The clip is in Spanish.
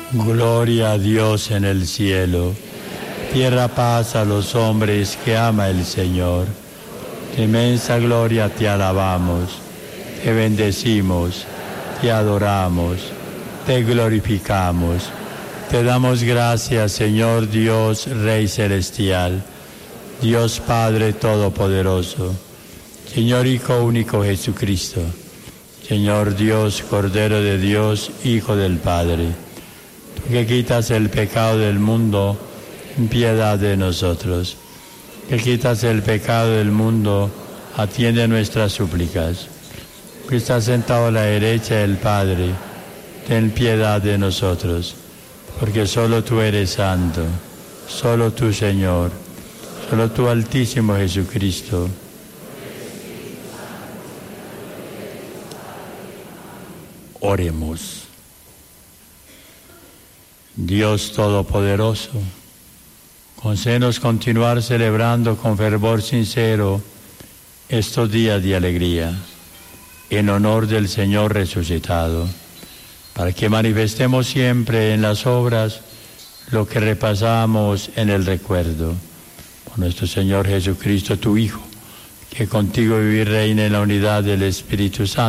Gloria a Dios en el cielo. Tierra paz a los hombres que ama el Señor. De inmensa gloria te alabamos, te bendecimos, te adoramos, te glorificamos. Te damos gracias, Señor Dios, Rey Celestial, Dios Padre Todopoderoso, Señor Hijo único Jesucristo, Señor Dios, Cordero de Dios, Hijo del Padre, tú que quitas el pecado del mundo, ten piedad de nosotros. Que quitas el pecado del mundo, atiende nuestras súplicas. Que estás sentado a la derecha del Padre, ten piedad de nosotros. Porque solo tú eres santo, solo tú, Señor, solo tú, Altísimo Jesucristo. Oremos. Dios Todopoderoso, concédenos continuar celebrando con fervor sincero estos días de alegría, en honor del Señor resucitado, para que manifestemos siempre en las obras lo que repasamos en el recuerdo. Por nuestro Señor Jesucristo, tu Hijo, que contigo vive y reina en la unidad del Espíritu Santo,